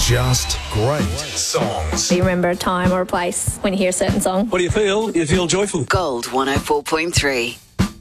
Just great songs. Do you remember a time or a place when you hear a certain song? What do you feel? You feel joyful. Gold 104.3.